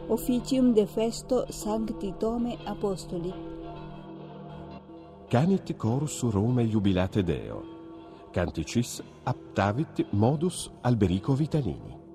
Officium de festo Sancti Tome Apostoli. Canit chorus Rome jubilate Deo. Canticis aptavit modus Alberico Vitalini.